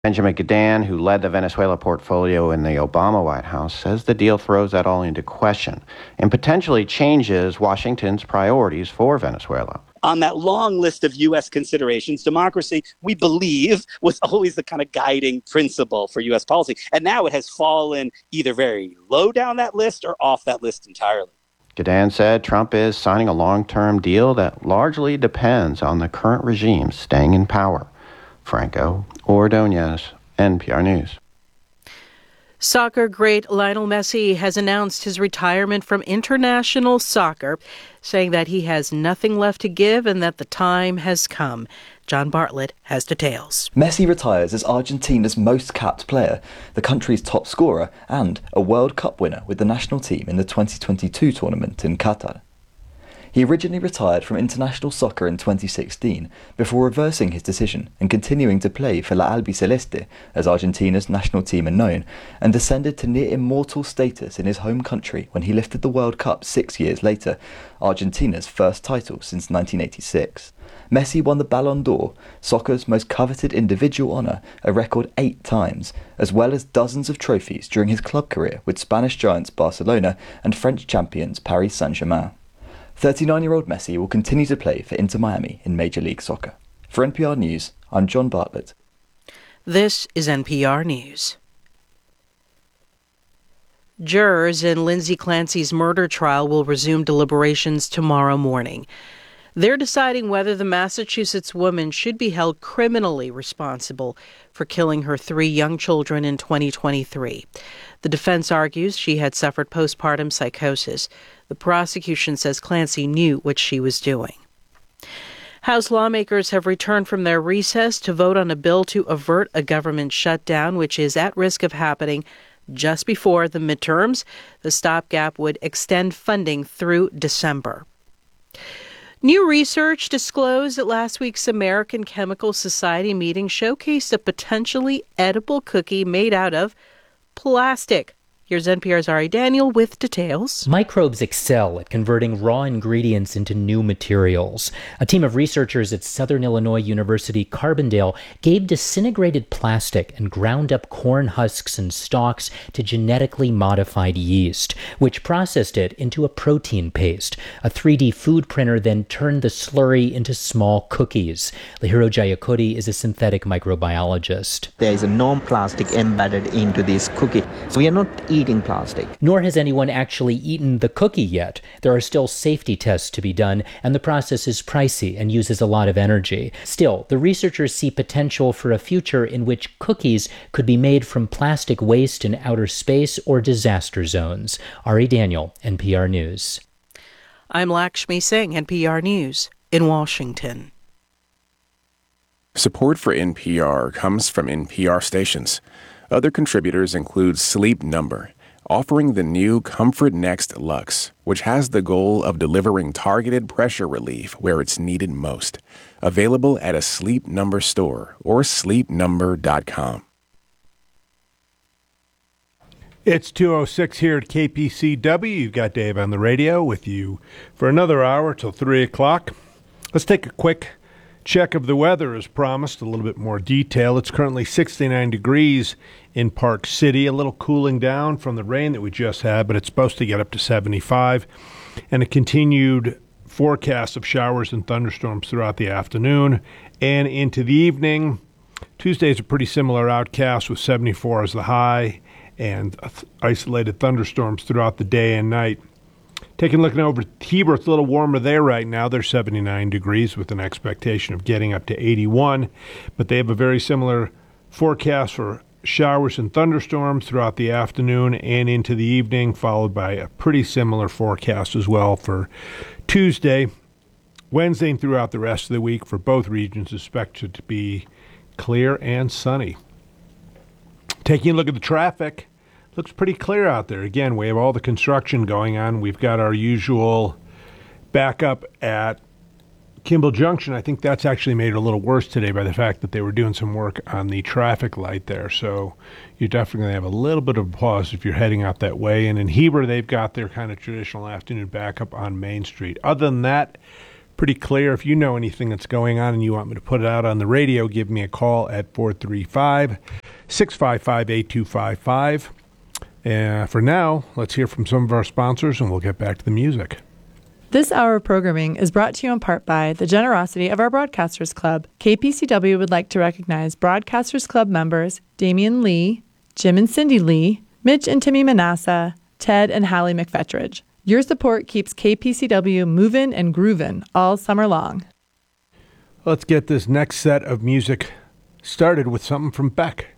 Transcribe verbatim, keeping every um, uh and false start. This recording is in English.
Benjamin Gadan, who led the Venezuela portfolio in the Obama White House, says the deal throws that all into question and potentially changes Washington's priorities for Venezuela. On that long list of U S considerations, democracy, we believe, was always the kind of guiding principle for U S policy. And now it has fallen either very low down that list or off that list entirely. Gadan said Trump is signing a long-term deal that largely depends on the current regime staying in power. Franco Ordonez, N P R News. Soccer great Lionel Messi has announced his retirement from international soccer, saying that he has nothing left to give and that the time has come. John Bartlett has details. Messi retires as Argentina's most capped player, the country's top scorer, and a World Cup winner with the national team in the twenty twenty-two tournament in Qatar. He originally retired from international soccer in twenty sixteen before reversing his decision and continuing to play for La Albiceleste, as Argentina's national team are known, and descended to near immortal status in his home country when he lifted the World Cup six years later, Argentina's first title since nineteen eighty-six. Messi won the Ballon d'Or, soccer's most coveted individual honour, a record eight times, as well as dozens of trophies during his club career with Spanish giants Barcelona and French champions Paris Saint-Germain. thirty-nine-year-old Messi will continue to play for Inter Miami in Major League Soccer. For N P R News, I'm John Bartlett. This is N P R News. Jurors in Lindsay Clancy's murder trial will resume deliberations tomorrow morning. They're deciding whether the Massachusetts woman should be held criminally responsible for killing her three young children in twenty twenty-three. The defense argues she had suffered postpartum psychosis. The prosecution says Clancy knew what she was doing. House lawmakers have returned from their recess to vote on a bill to avert a government shutdown, which is at risk of happening just before the midterms. The stopgap would extend funding through December. New research disclosed at last week's American Chemical Society meeting showcased a potentially edible cookie made out of plastic. Here's N P R's Ari Daniel with details. Microbes excel at converting raw ingredients into new materials. A team of researchers at Southern Illinois University Carbondale gave disintegrated plastic and ground up corn husks and stalks to genetically modified yeast, which processed it into a protein paste. A three D food printer then turned the slurry into small cookies. Lihiro Jayakody is a synthetic microbiologist. There is a known plastic embedded into this cookie, so we are not eating eating plastic. Nor has anyone actually eaten the cookie yet. There are still safety tests to be done, and the process is pricey and uses a lot of energy. Still, the researchers see potential for a future in which cookies could be made from plastic waste in outer space or disaster zones. Ari Daniel, N P R News. I'm Lakshmi Singh, N P R News in Washington. Support for N P R comes from N P R stations. Other contributors include Sleep Number, offering the new Comfort Next Luxe, which has the goal of delivering targeted pressure relief where it's needed most. Available at a Sleep Number store or sleep number dot com. It's two oh six here at K P C W. You've got Dave on the radio with you for another hour till three o'clock. Let's take a quick check of the weather as promised, a little bit more detail. It's currently sixty-nine degrees in Park City, a little cooling down from the rain that we just had, but it's supposed to get up to seventy-five. And a continued forecast of showers and thunderstorms throughout the afternoon and into the evening. Tuesday's a pretty similar outcast with seventy-four as the high and isolated thunderstorms throughout the day and night. Taking a look over Heber, it's a little warmer there right now. They're seventy-nine degrees with an expectation of getting up to eighty-one. But they have a very similar forecast for showers and thunderstorms throughout the afternoon and into the evening, followed by a pretty similar forecast as well for Tuesday. Wednesday and throughout the rest of the week for both regions expected to be clear and sunny. Taking a look at the traffic. Looks pretty clear out there. Again, we have all the construction going on. We've got our usual backup at Kimball Junction. I think that's actually made it a little worse today by the fact that they were doing some work on the traffic light there. So you're definitely going to have a little bit of a pause if you're heading out that way. And in Heber, they've got their kind of traditional afternoon backup on Main Street. Other than that, pretty clear. If you know anything that's going on and you want me to put it out on the radio, give me a call at four three five, six five five, eight two five five. Uh, for now, let's hear from some of our sponsors, and we'll get back to the music. This hour of programming is brought to you in part by the generosity of our Broadcasters Club. K P C W would like to recognize Broadcasters Club members Damian Lee, Jim and Cindy Lee, Mitch and Timmy Manassa, Ted and Hallie McFetridge. Your support keeps K P C W moving and grooving all summer long. Let's get this next set of music started with something from Beck.